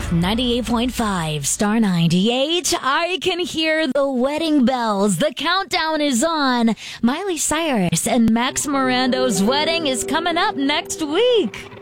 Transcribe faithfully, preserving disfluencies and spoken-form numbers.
ninety-eight point five, Star ninety-eight. I can hear the wedding bells. The countdown is on. Miley Cyrus and Max Mirando's wedding is coming up next week.